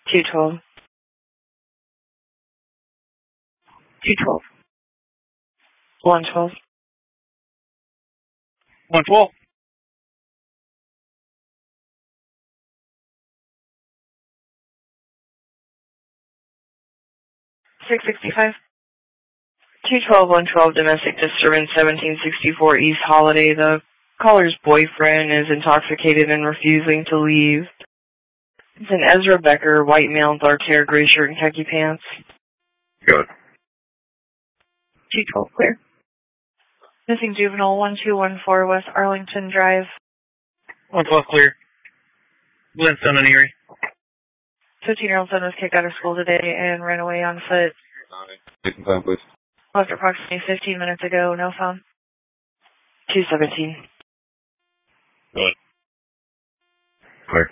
212. 212. 112. 112. 665. 212, 112, domestic disturbance, 1764 East Holiday. The caller's boyfriend is intoxicated and refusing to leave. It's an Ezra Becker, white male, dark hair, gray shirt, and khaki pants. Good. 212, clear. Missing juvenile, 1214 West Arlington Drive. 112, clear. Glenn, Son and Erie. 15-year-old son was kicked out of school today and ran away on foot. Take some time, please. Left approximately 15 minutes ago. No phone. 217. Good. Clear.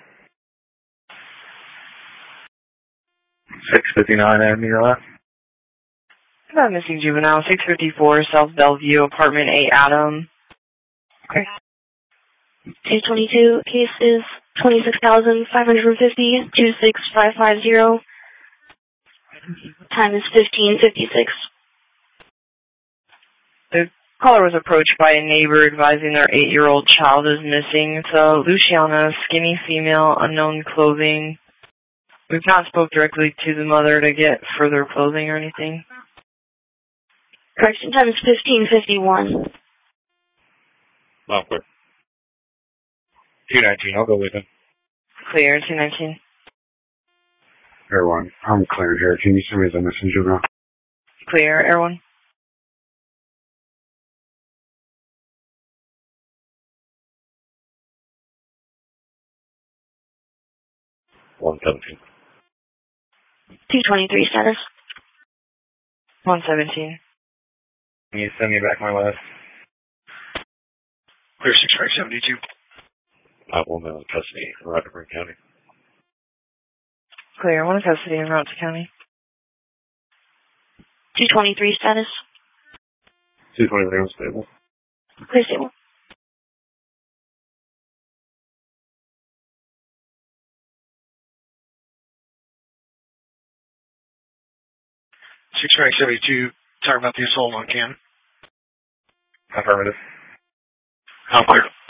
659 Avenue, your left. About missing juvenile, 654 South Bellevue, apartment 8 Adam. Okay. 222, case is 26,550, 26550. Time is 15:56. The caller was approached by a neighbor advising their 8-year-old child is missing. It's a Luciana, skinny female, unknown clothing. We've not spoke directly to the mother to get further clothing or anything. Correction time is 15:51. Not clear. 219, I'll go with him. Clear, 219. Air 1, I'm cleared here. Can you send me the missing juvenile? Clear, Air 1. $117. 223 status. 117. Can you send me back my last? Clear 6572. I will know in custody in Rutherford County. Clear, 1 in custody in Routt County. 223 status. 223 unstable. Clear stable. 6572, talking about the assault on Cam. Affirmative. I'm clear.